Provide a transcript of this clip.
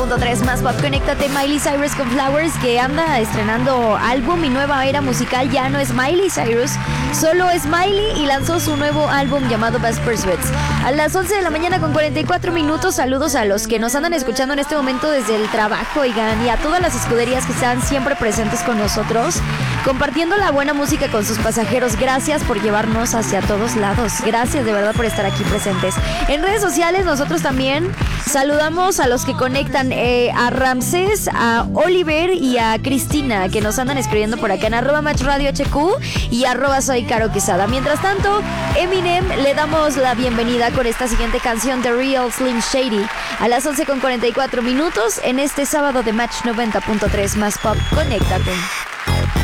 90.3 más pop. Conéctate. Miley Cyrus con Flowers, que anda estrenando álbum y nueva era musical. Ya no es Miley Cyrus, solo es Miley, y lanzó su nuevo álbum llamado Best Pursuits. A las 11 de la mañana con 44 minutos. Saludos a los que nos andan escuchando en este momento desde el trabajo, oigan, y a todas las escuderías que están siempre presentes con nosotros, compartiendo la buena música con sus pasajeros. Gracias por llevarnos hacia todos lados. Gracias de verdad por estar aquí presentes. En redes sociales nosotros también saludamos a los que conectan, a Ramsés, a Oliver y a Cristina, que nos andan escribiendo por acá en @MatchRadioHQ y @SoyCaroQuesada. Mientras tanto, Eminem le damos la bienvenida con esta siguiente canción de Real Slim Shady a las 11 con 44 minutos en este sábado de Match 90.3 más pop. Conéctate.